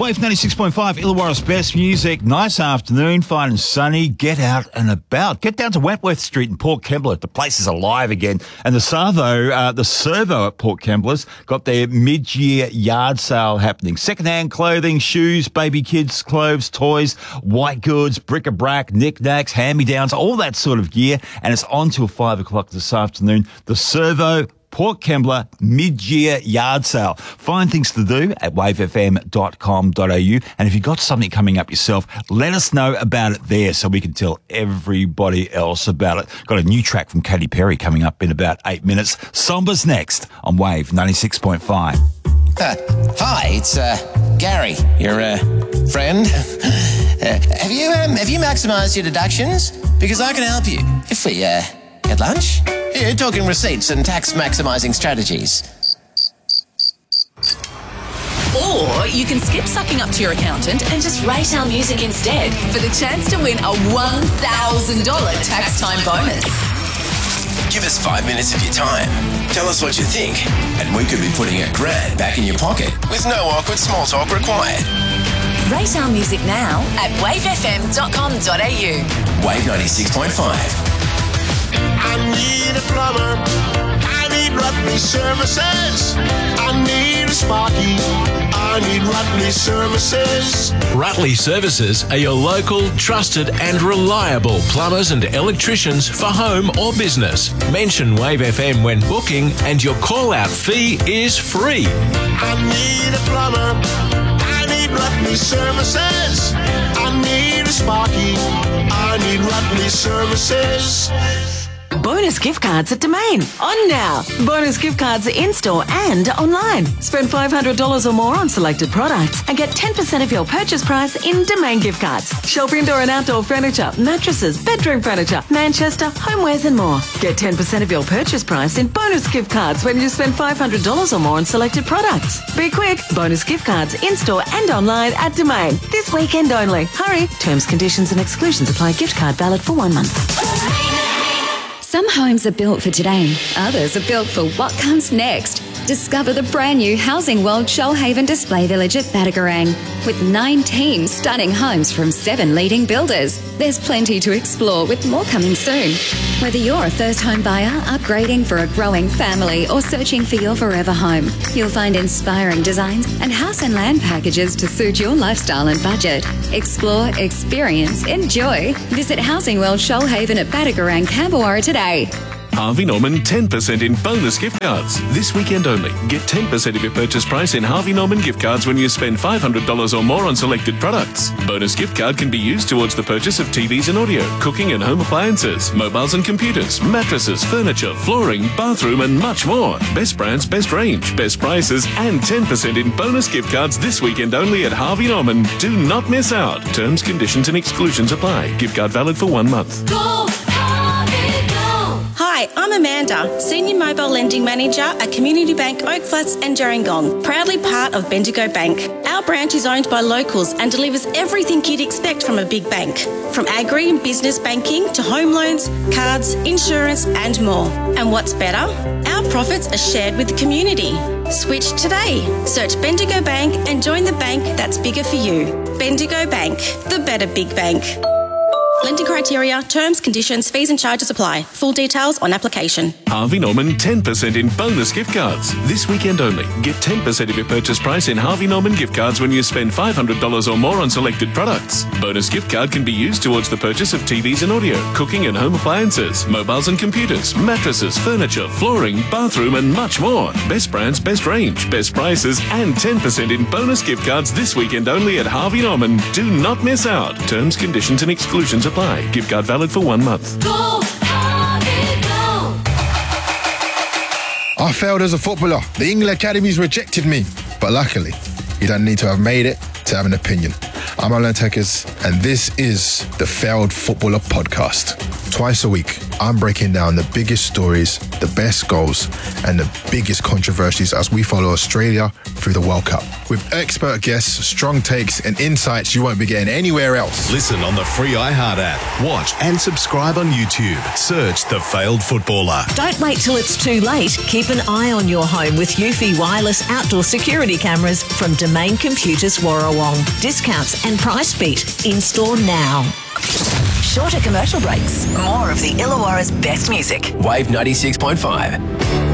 Wave 96.5, Illawarra's best music. Nice afternoon, fine and sunny. Get out and about. Get down to Wentworth Street in Port Kembla. The place is alive again. And the Servo at Port Kembla's got their mid-year yard sale happening. Second-hand clothing, shoes, baby kids' clothes, toys, white goods, bric-a-brac, knick-knacks, hand-me-downs, all that sort of gear. And it's on till 5 o'clock this afternoon. The Servo Port Kembla mid-year yard sale. Find things to do at wavefm.com.au. And if you've got something coming up yourself, let us know about it there so we can tell everybody else about it. Got a new track from Katy Perry coming up in about 8 minutes. Somber's next on Wave 96.5. Hi, it's Gary, your friend. Have you maximised your deductions? Because I can help you. If we get lunch? Here, talking receipts and tax maximising strategies. Or you can skip sucking up to your accountant and just rate our music instead for the chance to win a $1,000 tax time bonus. Give us 5 minutes of your time. Tell us what you think, and we could be putting $1,000 back in your pocket with no awkward small talk required. Rate our music now at wavefm.com.au. Wave 96.5. I need a plumber. I need Rutley Services. I need a Sparky. I need Rutley Services. Rutley Services are your local, trusted and reliable plumbers and electricians for home or business. Mention Wave FM when booking and your call-out fee is free. I need a plumber. I need Rutley Services. I need a Sparky. I need Rutley Services. Bonus gift cards at Domain. On now. Bonus gift cards in-store and online. Spend $500 or more on selected products and get 10% of your purchase price in Domain gift cards. Shop indoor and outdoor furniture, mattresses, bedroom furniture, Manchester, homewares and more. Get 10% of your purchase price in bonus gift cards when you spend $500 or more on selected products. Be quick. Bonus gift cards in-store and online at Domain. This weekend only. Hurry. Terms, conditions and exclusions apply. Gift card valid for 1 month. Some homes are built for today, others are built for what comes next. Discover the brand new Housing World Shoalhaven Display Village at Badagarang. With 19 stunning homes from 7 leading builders, there's plenty to explore with more coming soon. Whether you're a first home buyer, upgrading for a growing family or searching for your forever home, you'll find inspiring designs and house and land packages to suit your lifestyle and budget. Explore, experience, enjoy. Visit Housing World Shoalhaven at Badagarang, Camberwara today. Harvey Norman 10% in bonus gift cards. This weekend only. Get 10% of your purchase price in Harvey Norman gift cards when you spend $500 or more on selected products. Bonus gift card can be used towards the purchase of TVs and audio, cooking and home appliances, mobiles and computers, mattresses, furniture, flooring, bathroom and much more. Best brands, best range, best prices and 10% in bonus gift cards this weekend only at Harvey Norman. Do not miss out. Terms, conditions and exclusions apply. Gift card valid for 1 month. Go, Harvey, go! Hi, I'm Amanda, Senior Mobile Lending Manager at Community Bank Oak Flats and Gerringong, proudly part of Bendigo Bank. Our branch is owned by locals and delivers everything you'd expect from a big bank, from agri and business banking to home loans, cards, insurance and more. And what's better? Our profits are shared with the community. Switch today. Search Bendigo Bank and join the bank that's bigger for you. Bendigo Bank, the better big bank. Lending criteria, terms, conditions, fees and charges apply. Full details on application. Harvey Norman 10% in bonus gift cards. This weekend only. Get 10% of your purchase price in Harvey Norman gift cards when you spend $500 or more on selected products. Bonus gift card can be used towards the purchase of TVs and audio, cooking and home appliances, mobiles and computers, mattresses, furniture, flooring, bathroom and much more. Best brands, best range, best prices and 10% in bonus gift cards this weekend only at Harvey Norman. Do not miss out. Terms, conditions and exclusions apply. Gift card valid for 1 month. Go, Harvey, go! I failed as a footballer. The England Academies rejected me. But luckily, you don't need to have made it to have an opinion. I'm Alan Tekers, and this is the Failed Footballer Podcast. Twice a week, I'm breaking down the biggest stories, the best goals, and the biggest controversies as we follow Australia through the World Cup. With expert guests, strong takes, and insights you won't be getting anywhere else. Listen on the free iHeart app. Watch and subscribe on YouTube. Search The Failed Footballer. Don't wait till it's too late. Keep an eye on your home with Eufy wireless outdoor security cameras from Domain Computers Warrawong. Discounts and price beat. In-store now. Shorter commercial breaks. More of the Illawarra's best music. Wave 96.5.